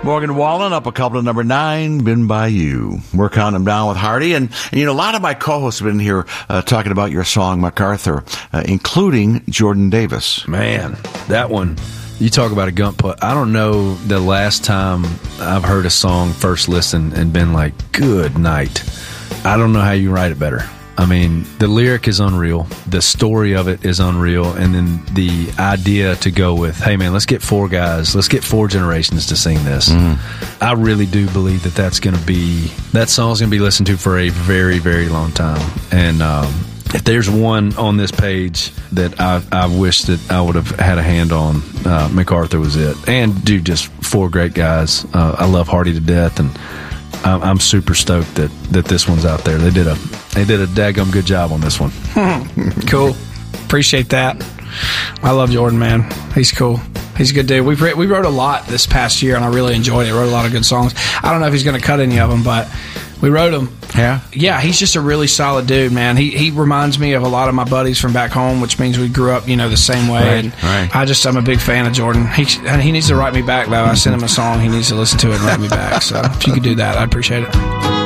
Morgan Wallen up a couple of number 9, Been By You. We're counting them down with Hardy. And you know, a lot of my co-hosts have been here talking about your song, MacArthur, including Jordan Davis. Man, that one, you talk about a gump put. I don't know the last time I've heard a song first listen and been like, good night. I don't know how you write it better. I mean, the lyric is unreal. The story of it is unreal. And then the idea to go with, hey, man, let's get 4 guys. Let's get 4 generations to sing this. I really do believe that that song's going to be listened to for a very, very long time. And if there's one on this page that I wish that I would have had a hand on, MacArthur was it. And, dude, just 4 great guys. I love Hardy to death, and I'm super stoked that this one's out there. They did a daggum good job on this one. Cool. Appreciate that. I love Jordan, man. He's cool. He's a good dude. We wrote a lot this past year, and I really enjoyed it. Wrote a lot of good songs. I don't know if he's going to cut any of them, but we wrote them. Yeah, he's just a really solid dude, man. He reminds me of a lot of my buddies from back home, which means we grew up, the same way. Right. I'm a big fan of Jordan. He needs to write me back, though. I sent him a song. He needs to listen to it and write me back. So if you could do that, I'd appreciate it.